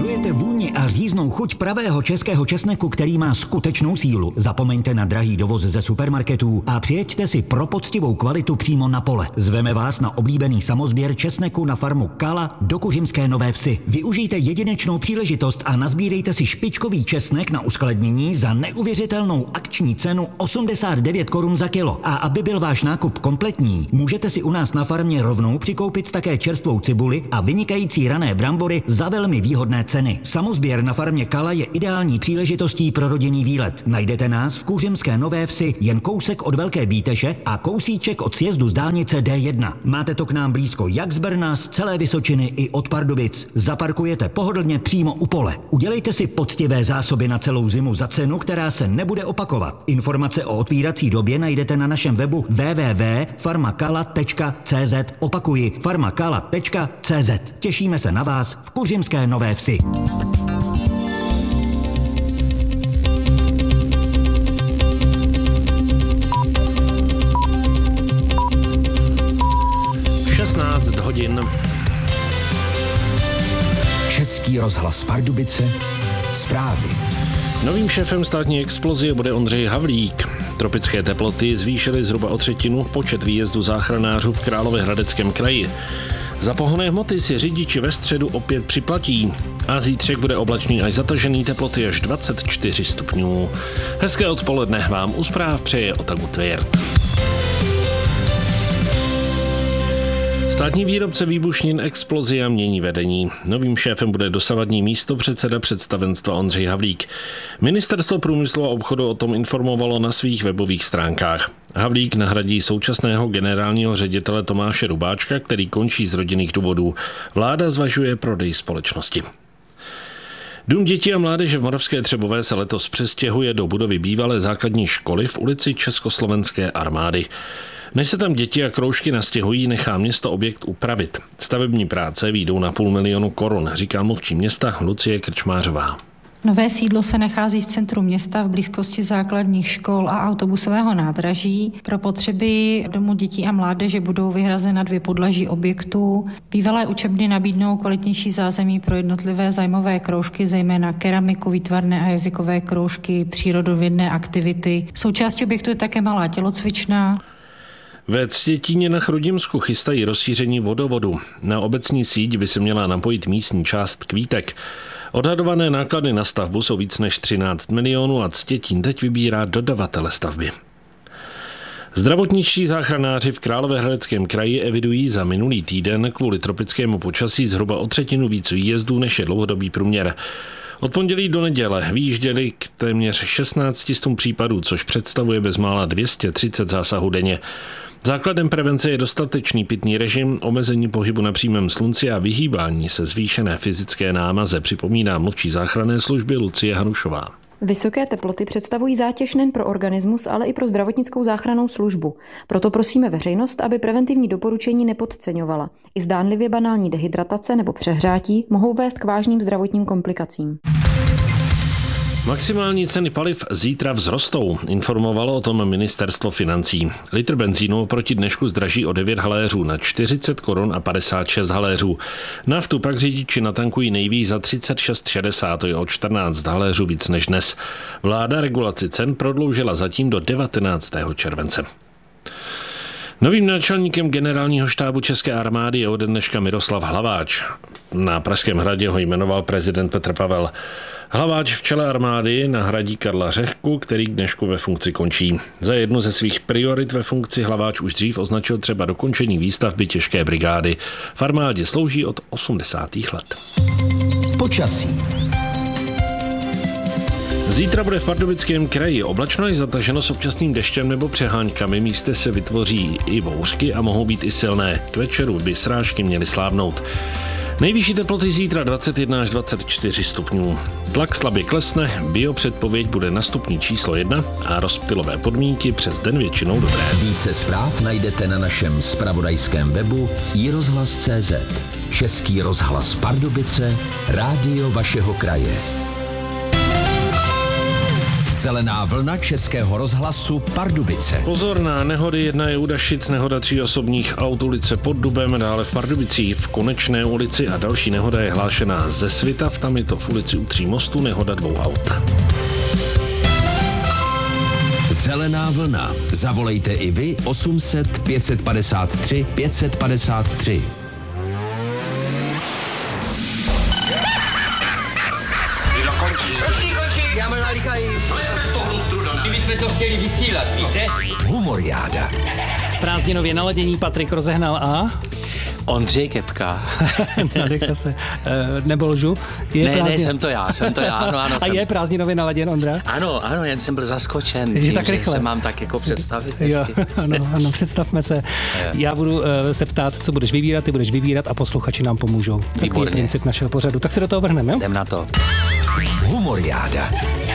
Milujete vůni a říznou chuť pravého českého česneku, který má skutečnou sílu? Zapomeňte na drahý dovoz ze supermarketů a přijeďte si pro poctivou kvalitu přímo na pole. Zveme vás na oblíbený samosběr česneku na farmu Kala do Kuřimské Nové Vsi. Využijte jedinečnou příležitost a nazbírejte si špičkový česnek na uskladnění za neuvěřitelnou akční cenu 89 korun za kilo. A aby byl váš nákup kompletní, můžete si u nás na farmě rovnou přikoupit také čerstvou cibuli a vynikající rané brambory za velmi výhodné ceny. Samosběr na farmě Kala je ideální příležitostí pro rodinný výlet. Najdete nás v Kuřimské Nové Vsi, jen kousek od Velké Bíteše a kousíček od sjezdu z dálnice D1. Máte to k nám blízko jak z Brna, z celé Vysočiny i od Pardubic. Zaparkujete pohodlně přímo u pole. Udělejte si poctivé zásoby na celou zimu za cenu, která se nebude opakovat. Informace o otvírací době najdete na našem webu www.farmakala.cz. Opakuji, farmakala.cz. Těšíme se na vás v Kuřimské Nové Vsi. Hodin. Český rozhlas Pardubice, zprávy. Novým šéfem státní explozie bude Ondřej Havlík. Tropické teploty zvýšily zhruba o třetinu počet výjezdů záchranářů v Královéhradeckém kraji. Za pohonné hmoty si řidiči ve středu opět připlatí. A zítřek bude oblačný až zatažený, teploty až 24 stupňů. Hezké odpoledne vám u zpráv přeje Otagu Tvěrt. Státní výrobce výbušnin Explosia mění vedení. Novým šéfem bude dosavadní místopředseda představenstva Ondřej Havlík. Ministerstvo průmyslu a obchodu o tom informovalo na svých webových stránkách. Havlík nahradí současného generálního ředitele Tomáše Rubáčka, který končí z rodinných důvodů. Vláda zvažuje prodej společnosti. Dům dětí a mládeže v Moravské Třebové se letos přestěhuje do budovy bývalé základní školy v ulici Československé armády. Než se tam děti a kroužky nastěhují, nechá město objekt upravit. Stavební práce výjdou na 500 000 korun, říká mluvčí města Lucie Krčmářová. Nové sídlo se nachází v centru města v blízkosti základních škol a autobusového nádraží. Pro potřeby domu dětí a mládeže budou vyhrazena 2 podlaží objektů. Bývalé učebny nabídnou kvalitnější zázemí pro jednotlivé zájmové kroužky, zejména keramiku, výtvarné a jazykové kroužky, přírodovědné aktivity. Součástí objektu je také malá tělocvična. Ve Ctětíně na Chrudimsku chystají rozšíření vodovodu. Na obecní síť by se měla napojit místní část Kvítek. Odhadované náklady na stavbu jsou víc než 13 milionů a Ctětín teď vybírá dodavatele stavby. Zdravotničtí záchranáři v Královéhradeckém kraji evidují za minulý týden kvůli tropickému počasí zhruba o třetinu víc výjezdů, než je dlouhodobý průměr. Od pondělí do neděle vyjížděli k téměř 16 případů, což představuje bezmála 230 zásahů denně. Základem prevence je dostatečný pitný režim, omezení pohybu na přímém slunci a vyhýbání se zvýšené fyzické námaze, připomíná mluvčí záchranné služby Lucie Hanušová. Vysoké teploty představují zátěž nejen pro organismus, ale i pro zdravotnickou záchrannou službu. Proto prosíme veřejnost, aby preventivní doporučení nepodceňovala. I zdánlivě banální dehydratace nebo přehřátí mohou vést k vážným zdravotním komplikacím. Maximální ceny paliv zítra vzrostou, informovalo o tom ministerstvo financí. Litr benzínu oproti dnešku zdraží o 9 haléřů na 40 korun a 56 haléřů. Naftu pak řidiči natankují nejvíc za 36,60, to je o 14 haléřů víc než dnes. Vláda regulaci cen prodloužila zatím do 19. července. Novým náčelníkem generálního štábu České armády je ode dneška Miroslav Hlaváč. Na Pražském hradě ho jmenoval prezident Petr Pavel. Hlaváč v čele armády nahradí Karla Řehku, který k dnešku ve funkci končí. Za jednu ze svých priorit ve funkci Hlaváč už dřív označil třeba dokončení výstavby těžké brigády. V armádě slouží od 80. let. Počasí. Zítra bude v Pardubickém kraji oblačno i zataženo s občasným deštěm nebo přeháňkami, místy se vytvoří i bouřky a mohou být i silné. K večeru by srážky měly slábnout. Nejvyšší teploty zítra 21 až 24 stupňů. Tlak slabě klesne, biopředpověď bude na stupni číslo 1 a rozptylové podmínky přes den většinou dobré. Více zpráv najdete na našem zpravodajském webu iRozhlas.cz. Český rozhlas Pardubice, rádio vašeho kraje. Zelená vlna Českého rozhlasu Pardubice. Pozor na nehody, jedna je u Dašic, nehoda 3 osobních aut, ulice Pod Dubem, dále v Pardubicích v Konečné ulici a další nehoda je hlášená ze Svitav, tam je to v ulici u Tří mostů, nehoda 2 aut. Zelená vlna. Zavolejte i vy 800 553 553. Já mám nalíkají. My jsme to chtěli vysílat, víte? Humoriáda. Prázdninově naladění Patrik rozehnal a... Ondřej Kepka. Nadechal se. Nebo lžu? Ne, jsem to já, ano. A je prázdninově naladěn Ondra? Ano, jen jsem byl zaskočen, že tak rychle. Se mám tak jako představit. Jo, ano, představme se. Já budu se ptát, co budeš vybírat, ty budeš vybírat a posluchači nám pomůžou. Takový je princip našeho pořadu. Tak se do toho vrhneme, jo? Jdem na to. Humoriáda.